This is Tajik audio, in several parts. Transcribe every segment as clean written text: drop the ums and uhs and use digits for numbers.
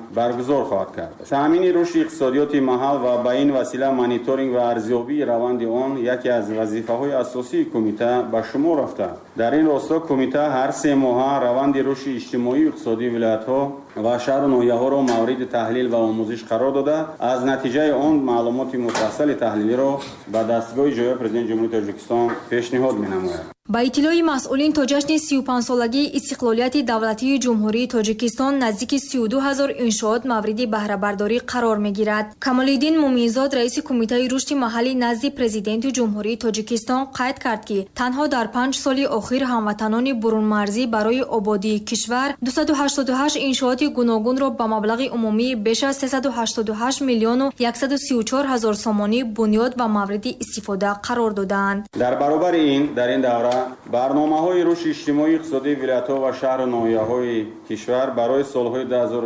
баргузор хоҳад кард. таъмини рушди иқтисодиёти маҳал ва ба ин васила мониторинг ва арзёбии раванди он яке аз вазифаҳои асосии кумита ба шумор рафта. дар ин росто кумита ҳар 3 моҳа раванди рушди иҷтимоию иқтисодии вилоятҳо ва шаҳру ноҳияҳоро мавриди таҳлил ва омӯзиш қарор дода, аз натиҷаи он маълумоти муфассали таҳлилиро ба дастгоҳи ҷоя президенти ҷумҳурии Тоҷикистон пешниҳод менамояд. ба иттилои масъулин то ҷашни 35-солагии истиқлолияти давлатии ҷумҳурии Тоҷикистон наздики 32,000 иншоот мавриди баҳрабардорӣ қарор мегирад. Камолиддин Муминзод, раиси кумитаи рушди маҳаллӣ назди президенти ҷумҳурии Тоҷикистон қайд кард, ки танҳо дар 5 соли охир ҳамватанони бурунмарзӣ барои ободии кишвар 288 иншооти гуногунро ба маблағи умумии беш аз 388 миллиону 134 ҳазор сомонӣ бунёд ва мавриди истифода қарор доданд. дар баробари ин дар ин давра барномаҳои рушди иҷтимоии иқтисодии вилоятҳо ва шаҳру ноҳияҳои кишвар барои солҳои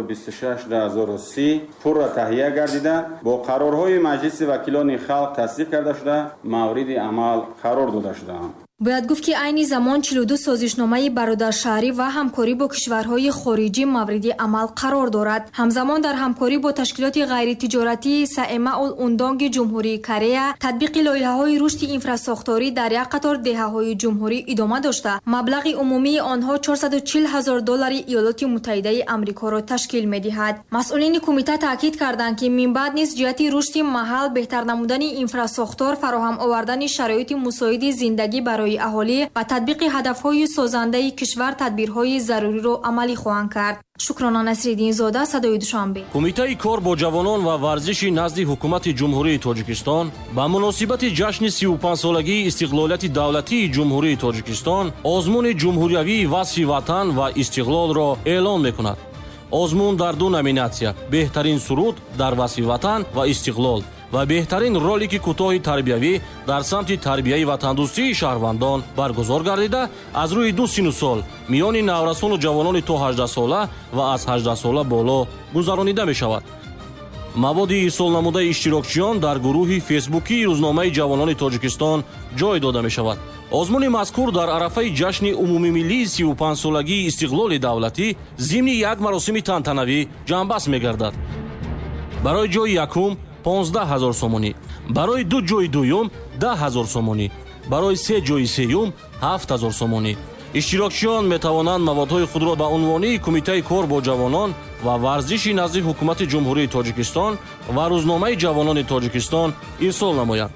2026-2030 пурра таҳия гардида, бо қарорҳои Маҷлиси вакилони халқ тасдиқ карда шуда, мавриди амал қарор дода шудаанд. бояд гуфт, ки айни замон 42 созишномаи бародаршаҳрӣ ва ҳамкорӣ бо кишварҳои хориҷӣ мавриди амал қарор дорад. ҳамзамон дар ҳамкорӣ бо ташкилоти ғайритиҷоратии Саэмаул Ундонги ҷумҳурии Корея татбиқи лоиҳаҳои рушди инфрасохторӣ дар як қатор деҳаҳои ҷумҳурӣ идома дошта, маблағи умумии онҳо $440,000 Иёлоти Муттаҳидаи Амрикоро ташкил медиҳад. масъулини кумита таъкид карданд, ки минбаъд низ ҷиҳати рушди маҳал беҳтар намудани инфрасохтор, фароҳам овардани шароити мусоиди зиндагӣ барои аҳолӣ ва татбиқи ҳадафҳои созандаи кишвар тадбирҳои заруриро амалӣ хоҳанд кард. Шукрона Насриддинзода, Садои Душанбе. Кумитаи кор бо ҷавонон ва варзиши назди ҳукумати ҷумҳурии Тоҷикистон ба муносибати ҷашни 35-солагии истиқлолияти давлатии ҷумҳурии Тоҷикистон озмуни ҷумҳуриявии васфи ватан ва истиқлолро эълон мекунад. озмун дар 2 номинатсия: беҳтарин суруд дар васфи ватан ва истиқлол ва беҳтарин ролики кӯтоҳи тарбиявӣ дар самти тарбияи ватандӯстии шаҳрвандон баргузор гардида, аз рӯи 2 сину сол миёни наврасону ҷавонони то 18 сола ва аз 18 сола боло гузаронида мешавад. маводи ирсол намудаи иштирокчиён дар гурӯҳи фейсбукии рӯзномаи ҷавонони Тоҷикистон ҷой дода мешавад. озмуни мазкур дар арафаи ҷашни умумимиллии 35-солагии истиқлоли давлатӣ зимни як маросими тантанавӣ ҷамъбаст мегардад. барои ҷои якум 15,000 сомонӣ, барои 2 ҷои дуюм 10,000 сомонӣ, барои 3 ҷои сеюм 7,000 сомонӣ. иштирокчиён метавонанд маводҳои худро ба унвони Кумитаи кор бо ҷавонон ва варзиши назди ҳукумати ҷумҳурии Тоҷикистон ва рӯзномаи ҷавонони Тоҷикистон ирсол намоянд.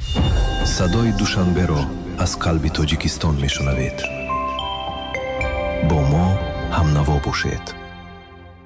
садои Душанберо аз қалби Тоҷикистон мешунавед. бо мо ҳамнаво бошед.